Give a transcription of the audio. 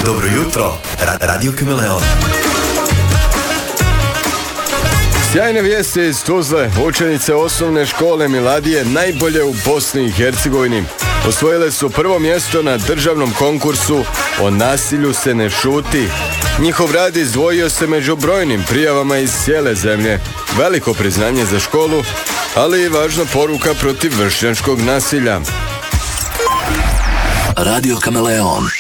Dobro jutro, Radio Kameleon. Sjajne vijesti iz Tuzle. Učenice osnovne škole Miladije, najbolje u Bosni i Hercegovini, osvojile su prvo mjesto na državnom konkursu O nasilju se ne šuti. Njihov rad izdvojio se među brojnim prijavama iz cijele zemlje. Veliko priznanje za školu, ali i važna poruka protiv vršnjačkog nasilja. Radio Kameleon.